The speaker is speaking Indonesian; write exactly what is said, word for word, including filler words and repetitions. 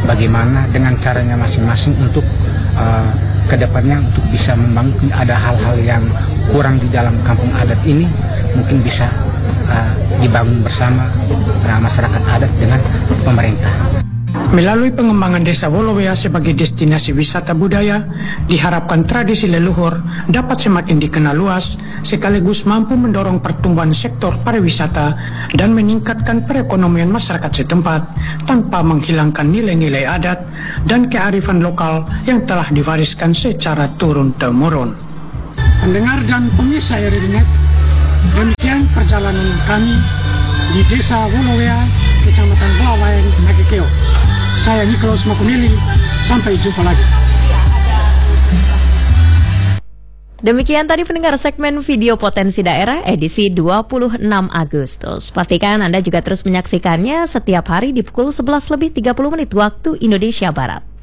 bagaimana dengan caranya masing-masing untuk uh, kedepannya untuk bisa membangun. Ada hal-hal yang kurang di dalam kampung adat ini mungkin bisa uh, dibangun bersama uh, masyarakat adat dengan pemerintah. Melalui pengembangan Desa Wolowea sebagai destinasi wisata budaya, diharapkan tradisi leluhur dapat semakin dikenal luas, sekaligus mampu mendorong pertumbuhan sektor pariwisata dan meningkatkan perekonomian masyarakat setempat tanpa menghilangkan nilai-nilai adat dan kearifan lokal yang telah diwariskan secara turun-temurun. Pendengar dan pemirsa Eridinet, demikian perjalanan kami di Desa Wolowea, Kecamatan Belawaeng, Nagekeo. Saya Nicholas Makumili, sampai jumpa lagi. Demikian tadi pendengar segmen video potensi daerah edisi dua puluh enam Agustus. Pastikan Anda juga terus menyaksikannya setiap hari di pukul sebelas lebih tiga puluh menit waktu Indonesia Barat.